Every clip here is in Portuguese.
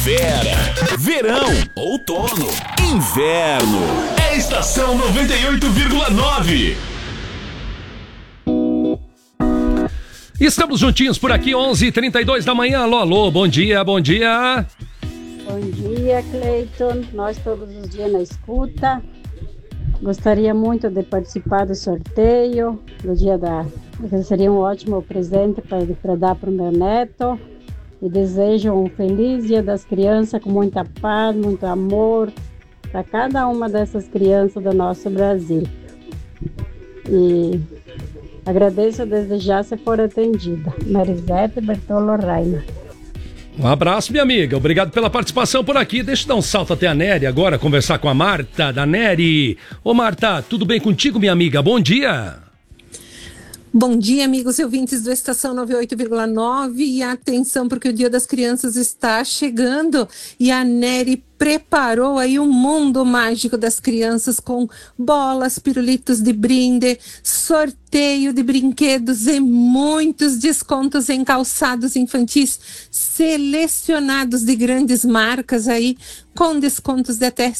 Primavera, verão, outono, inverno. É Estação 98,9. Estamos juntinhos por aqui, 11h32 da manhã. Alô, alô, bom dia, bom dia. Bom dia, Cleiton. Nós todos os dias na escuta. Gostaria muito de participar do sorteio do dia seria um ótimo presente para dar para o meu neto. E desejo um feliz Dia das Crianças com muita paz, muito amor para cada uma dessas crianças do nosso Brasil. E agradeço desde já se for atendida. Marisete Bertolo Raina. Um abraço, minha amiga. Obrigado pela participação por aqui. Deixa eu dar um salto até a Nery agora, conversar com a Marta, da Nery. Ô, Marta, tudo bem contigo, minha amiga? Bom dia. Bom dia, amigos e ouvintes do Estação 98,9. E atenção, porque o Dia das Crianças está chegando. E a Nery preparou aí um mundo mágico das crianças com bolas, pirulitos de brinde, sorteio de brinquedos e muitos descontos em calçados infantis selecionados de grandes marcas aí, com descontos de até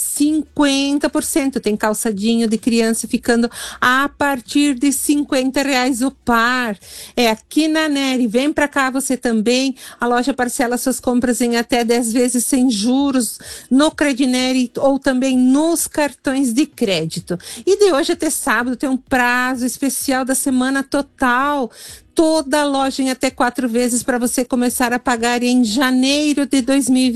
50%. Tem calçadinho de criança ficando a partir de R$50 o par. É aqui na Nery. Vem pra cá você também. A loja parcela suas compras em até 10 vezes sem juros no Credineri ou também nos cartões de crédito. E de hoje até sábado tem um prazo especial da semana total. Toda a loja em até 4 vezes para você começar a pagar em janeiro de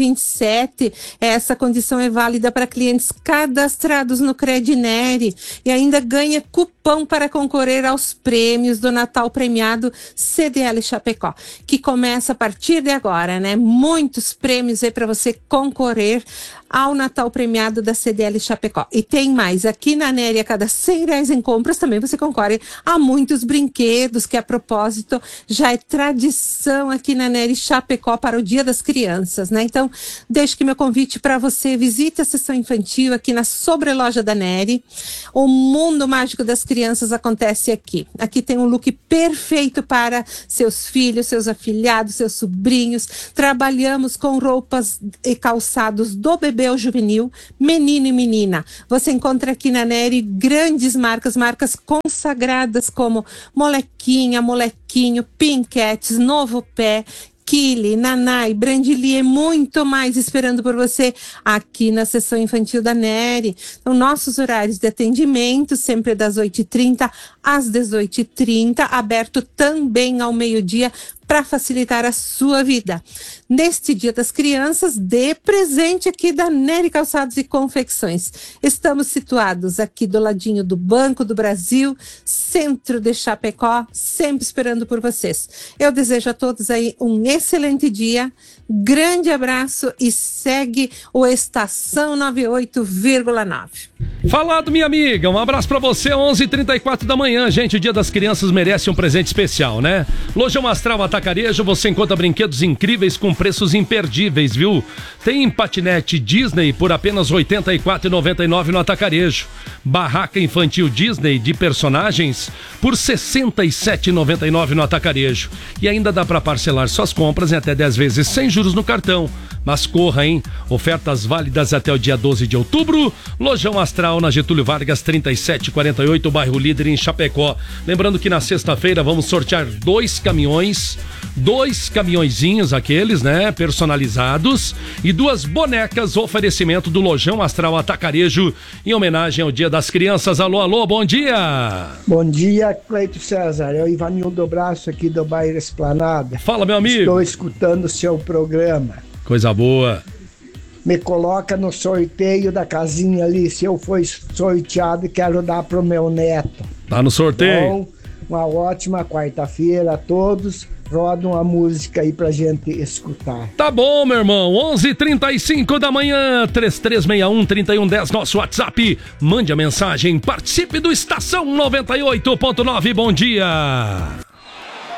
2027. Essa condição é válida para clientes cadastrados no Credineri e ainda ganha cupom para concorrer aos prêmios do Natal Premiado CDL Chapecó, que começa a partir de agora, né? Muitos prêmios aí para você concorrer ao Natal Premiado da CDL Chapecó. E tem mais, aqui na Nery, a cada R$100 em compras, também você concorre a muitos brinquedos, que a propósito já é tradição aqui na Nery Chapecó para o Dia das Crianças, né? Então, deixo aqui meu convite para você, visite a sessão infantil aqui na sobreloja da Nery. O mundo mágico das crianças acontece aqui. Aqui tem um look perfeito para seus filhos, seus afilhados, seus sobrinhos. Trabalhamos com roupas e calçados do bebê ao juvenil, menino e menina. Você encontra aqui na Nery grandes marcas consagradas como Molequinha, Molequinho, Pinkettes, Novo Pé, Kili, Nanai, Brandili e muito mais esperando por você aqui na sessão infantil da Nery. Então, nossos horários de atendimento sempre das 8h30 às 18h30, aberto também ao meio-dia para facilitar a sua vida. Neste Dia das Crianças, dê presente aqui da Nery Calçados e Confecções. Estamos situados aqui do ladinho do Banco do Brasil, centro de Chapecó, sempre esperando por vocês. Eu desejo a todos aí um excelente dia, grande abraço e segue o Estação 98,9. Falado, minha amiga, um abraço pra você, 11h34 da manhã, gente. O Dia das Crianças merece um presente especial, né? Lojão Astral Atacarejo, você encontra brinquedos incríveis com preços imperdíveis, viu? Tem patinete Disney por apenas R$ 84,99 no Atacarejo. Barraca infantil Disney de personagens por R$ 67,99 no Atacarejo. E ainda dá pra parcelar suas compras em até 10 vezes sem juros no cartão. Mas corra, hein? Ofertas válidas até o dia 12 de outubro. Lojão Astral na Getúlio Vargas 3748, bairro Líder em Chapecó. Lembrando que na sexta-feira vamos sortear 2 caminhõezinhos aqueles, né? Personalizados e 2 bonecas, oferecimento do Lojão Astral Atacarejo em homenagem ao Dia das Crianças. Alô, alô, bom dia! Bom dia, Cleito César. É o Ivanildo Braço aqui do bairro Esplanada. Fala, meu amigo. Estou escutando o seu programa. Coisa boa. Me coloca no sorteio da casinha ali, se eu for sorteado, quero dar pro meu neto. Tá no sorteio. Bom, uma ótima quarta-feira a todos. Roda uma música aí pra gente escutar. Tá bom, meu irmão. 11h35 da manhã, 3361-3110, nosso WhatsApp. Mande a mensagem, participe do Estação 98.9. Bom dia.